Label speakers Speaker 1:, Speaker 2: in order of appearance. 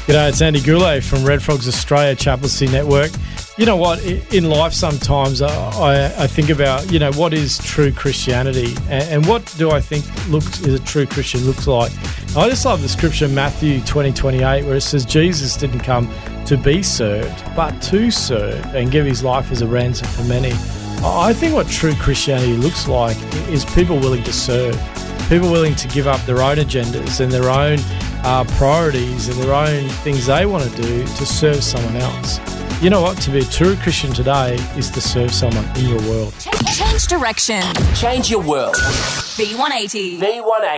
Speaker 1: G'day, it's Andy Goulet from Red Frogs Australia Chaplaincy Network. You know what, in life sometimes I think about, what is true Christianity and what do I think is a true Christian looks like. I just love the scripture Matthew 20:28 where it says Jesus didn't come to be served but to serve and give his life as a ransom for many. I think what true Christianity looks like is people willing to serve, people willing to give up their own agendas and their own priorities and their own things they want to do to serve someone else. You know what? To be a true Christian today is to serve someone in your world.
Speaker 2: Change direction.
Speaker 3: Change your world.
Speaker 2: V180.
Speaker 3: V180.